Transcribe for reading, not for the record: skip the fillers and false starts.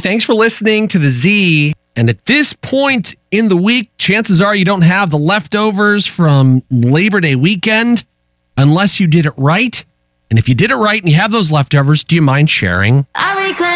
thanks for listening to the Z. And at this point in the week, chances are you don't have the leftovers from Labor Day weekend unless you did it right. And if you did it right and you have those leftovers, do you mind sharing?